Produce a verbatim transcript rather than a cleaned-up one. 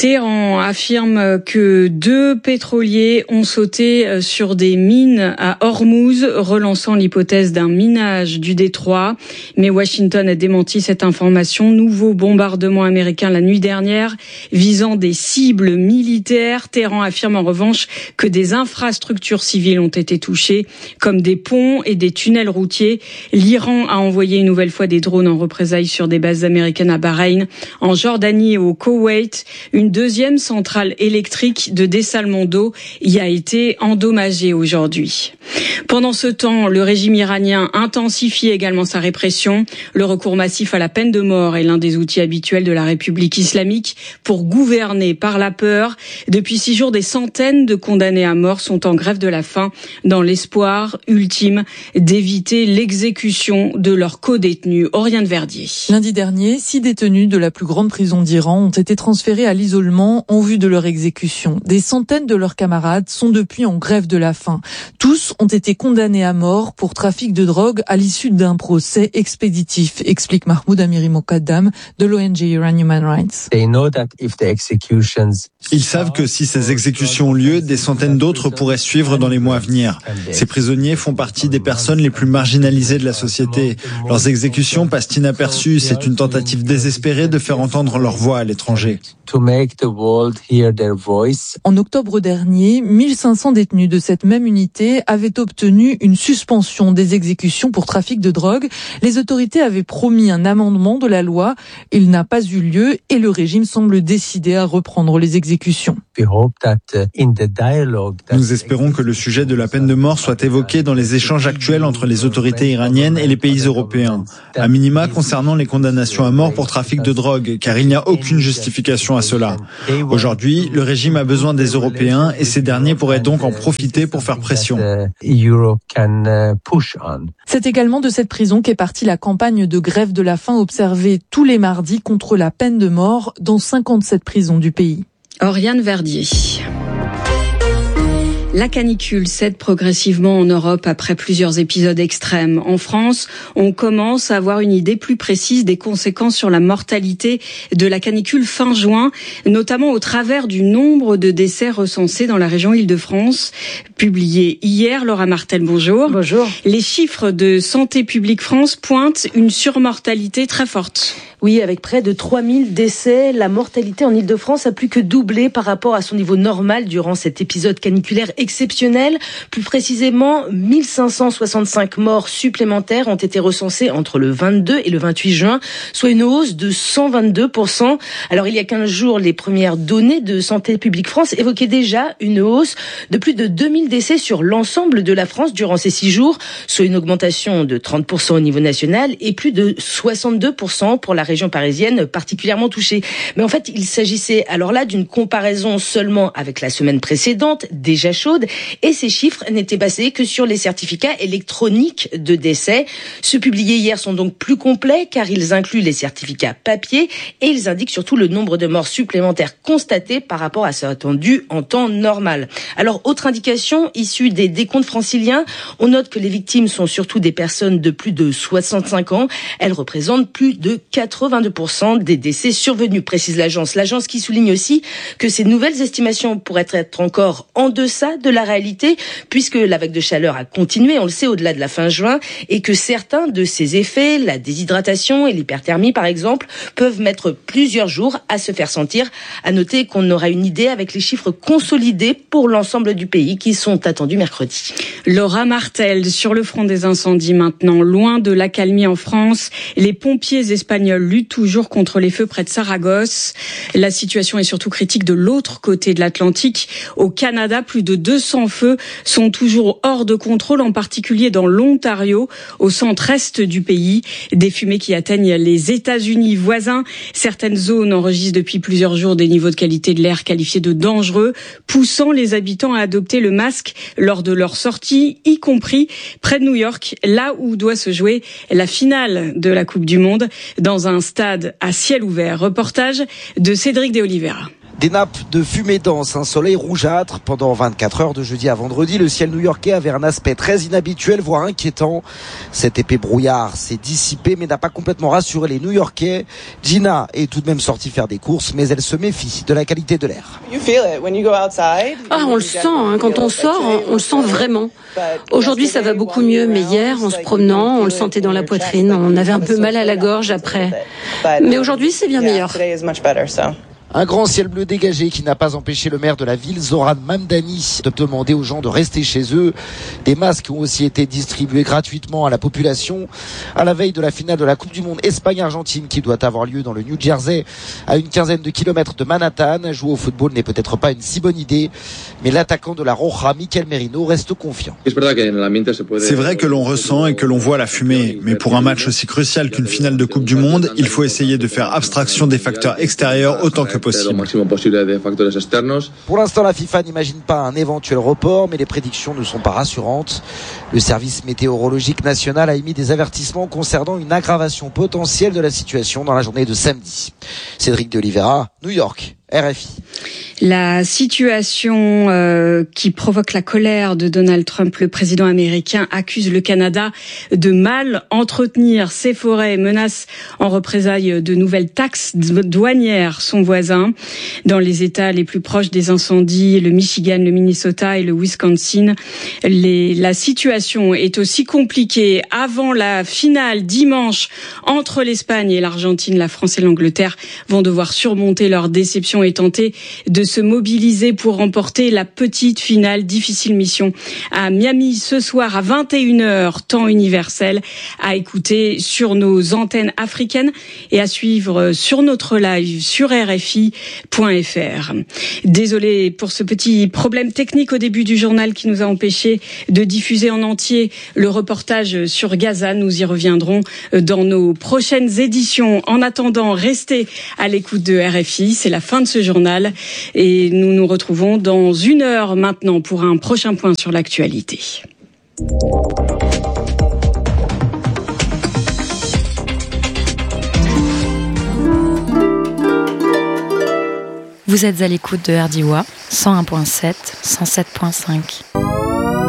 Téhéran affirme que deux pétroliers ont sauté sur des mines à Hormuz, relançant l'hypothèse d'un minage du détroit. Mais Washington a démenti cette information. Nouveau bombardement américain la nuit dernière, visant des cibles militaires. Téhéran affirme en revanche que des infrastructures civiles ont été touchées, comme des ponts et des tunnels routiers. L'Iran a envoyé une nouvelle fois des drones en représailles sur des bases américaines à Bahreïn, en Jordanie et au Koweït. Une deuxième centrale électrique de dessalement d'eau y a été endommagée aujourd'hui. Pendant ce temps, le régime iranien intensifie également sa répression. Le recours massif à la peine de mort est l'un des outils habituels de la République islamique pour gouverner par la peur. Depuis six jours, des centaines de condamnés à mort sont en grève de la faim dans l'espoir ultime d'éviter l'exécution de leurs co-détenus. Oriane Verdier. Lundi dernier, six détenus de la plus grande prison d'Iran ont été transférés à l'isolement en vue de leur exécution. Des centaines de leurs camarades sont depuis en grève de la faim. Tous ont été condamnés à mort pour trafic de drogue à l'issue d'un procès expéditif, explique Mahmoud Amiri Mokaddam de l'O N G Iran Human Rights. Ils savent que si ces exécutions ont lieu, des centaines d'autres pourraient suivre dans les mois à venir. Ces prisonniers font partie des personnes les plus marginalisées de la société. Leurs exécutions passent inaperçues. C'est une tentative désespérée de faire entendre leur voix à l'étranger. En octobre dernier, mille cinq cents détenus de cette même unité avaient obtenu une suspension des exécutions pour trafic de drogue. Les autorités avaient promis un amendement de la loi. Il n'a pas eu lieu et le régime semble décidé à reprendre les exécutions. Nous espérons que le sujet de la peine de mort soit évoqué dans les échanges actuels entre les autorités iraniennes et les pays européens. À minima concernant les condamnations à mort pour trafic de drogue, car il n'y a aucune justification à cela. Aujourd'hui, le régime a besoin des Européens et ces derniers pourraient donc en profiter pour faire pression. C'est également de cette prison qu'est partie la campagne de grève de la faim observée tous les mardis contre la peine de mort dans cinquante-sept prisons du pays. Oriane Verdier. La canicule cède progressivement en Europe après plusieurs épisodes extrêmes. En France, on commence à avoir une idée plus précise des conséquences sur la mortalité de la canicule fin juin, notamment au travers du nombre de décès recensés dans la région Île-de-France. Publié hier, Laura Martel, bonjour. Bonjour. Les chiffres de Santé publique France pointent une surmortalité très forte. Oui, avec près de trois mille décès, la mortalité en Île-de-France a plus que doublé par rapport à son niveau normal durant cet épisode caniculaire exceptionnel. Plus précisément, mille cinq cent soixante-cinq morts supplémentaires ont été recensés entre le vingt-deux et le vingt-huit juin, soit une hausse de cent vingt-deux pour cent. Alors, il y a quinze jours, les premières données de Santé publique France évoquaient déjà une hausse de plus de deux mille décès sur l'ensemble de la France durant ces six jours, soit une augmentation de trente pour cent au niveau national et plus de soixante-deux pour cent pour la région parisienne particulièrement touchée. Mais en fait, il s'agissait alors là d'une comparaison seulement avec la semaine précédente, déjà chaude, et ces chiffres n'étaient basés que sur les certificats électroniques de décès. Ceux publiés hier sont donc plus complets car ils incluent les certificats papier et ils indiquent surtout le nombre de morts supplémentaires constatés par rapport à ce attendu en temps normal. Alors, autre indication issue des décomptes franciliens, on note que les victimes sont surtout des personnes de plus de soixante-cinq ans. Elles représentent plus de quatre-vingt-deux pour cent des décès survenus, précise l'agence. L'agence qui souligne aussi que ces nouvelles estimations pourraient être encore en deçà de la réalité, puisque la vague de chaleur a continué, on le sait, au-delà de la fin juin, et que certains de ces effets, la déshydratation et l'hyperthermie par exemple, peuvent mettre plusieurs jours à se faire sentir. À noter qu'on aura une idée avec les chiffres consolidés pour l'ensemble du pays qui sont attendus mercredi. Laura Martel, sur le front des incendies maintenant, loin de l'accalmie en France, les pompiers espagnols luttent toujours contre les feux près de Saragosse. La situation est surtout critique de l'autre côté de l'Atlantique. Au Canada, plus de deux cents feux sont toujours hors de contrôle, en particulier dans l'Ontario, au centre-est du pays. Des fumées qui atteignent les États-Unis voisins. Certaines zones enregistrent depuis plusieurs jours des niveaux de qualité de l'air qualifiés de dangereux, poussant les habitants à adopter le masque lors de leur sortie, y compris près de New York, là où doit se jouer la finale de la Coupe du Monde, dans un stade à ciel ouvert. Reportage de Cédric de Oliveira. Des nappes de fumée dense, un soleil rougeâtre. Pendant vingt-quatre heures de jeudi à vendredi, le ciel new-yorkais avait un aspect très inhabituel, voire inquiétant. Cet épais brouillard s'est dissipé, mais n'a pas complètement rassuré les New-Yorkais. Gina est tout de même sortie faire des courses, mais elle se méfie de la qualité de l'air. Ah, on le sent, hein. Quand on sort, on le sent vraiment. Aujourd'hui, ça va beaucoup mieux, mais hier, en se promenant, on le sentait dans la poitrine. On avait un peu mal à la gorge après. Mais aujourd'hui, c'est bien meilleur. Un grand ciel bleu dégagé qui n'a pas empêché le maire de la ville, Zoran Mamdani, de demander aux gens de rester chez eux. Des masques ont aussi été distribués gratuitement à la population à la veille de la finale de la Coupe du Monde Espagne-Argentine qui doit avoir lieu dans le New Jersey, à une quinzaine de kilomètres de Manhattan. Jouer au football n'est peut-être pas une si bonne idée, mais l'attaquant de la Roja, Mikel Merino, reste confiant. C'est vrai que l'on ressent et que l'on voit la fumée, mais pour un match aussi crucial qu'une finale de Coupe du Monde, il faut essayer de faire abstraction des facteurs extérieurs autant que possible. Pour l'instant, la FIFA n'imagine pas un éventuel report, mais les prédictions ne sont pas rassurantes. Le service météorologique national a émis des avertissements concernant une aggravation potentielle de la situation dans la journée de samedi. Cédric de Oliveira, New York, R F I. La situation euh, qui provoque la colère de Donald Trump, le président américain, accuse le Canada de mal entretenir ses forêts, menace en représailles de nouvelles taxes douanières son voisin. Dans les États les plus proches des incendies, le Michigan, le Minnesota et le Wisconsin, les, la situation est aussi compliquée. Avant la finale dimanche entre l'Espagne et l'Argentine, la France et l'Angleterre vont devoir surmonter leur déception et tenter de se mobiliser pour remporter la petite finale. Difficile mission à Miami ce soir à vingt et une heures, temps universel, à écouter sur nos antennes africaines et à suivre sur notre live sur R F I point F R. Désolé pour ce petit problème technique au début du journal qui nous a empêché de diffuser en entier le reportage sur Gaza. Nous y reviendrons dans nos prochaines éditions. En attendant, restez à l'écoute de R F I. C'est la fin de ce journal et nous nous retrouvons dans une heure maintenant pour un prochain point sur l'actualité. Vous êtes à l'écoute de R D I W A cent un point sept, cent sept point cinq.